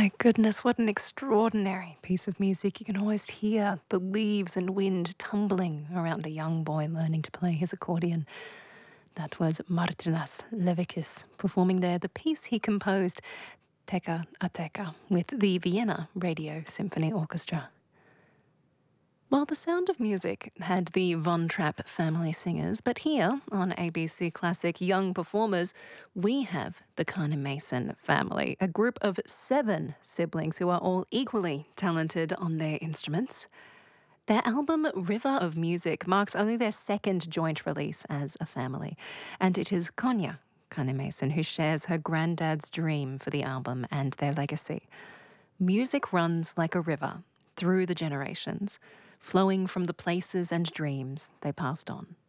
My goodness, what an extraordinary piece of music. You can almost hear the leaves and wind tumbling around a young boy learning to play his accordion. That was Martinas Levikis performing there the piece he composed, Teka a Teka, with the Vienna Radio Symphony Orchestra. Well, The Sound of Music had the Von Trapp family singers, but here on ABC Classic Young Performers, we have the Carter Mason family, a group of 7 siblings who are all equally talented on their instruments. Their album River of Music marks only their second joint release as a family, and it is Konya Carter Mason who shares her granddad's dream for the album and their legacy. Music runs like a river through the generations, flowing from the places and dreams they passed on.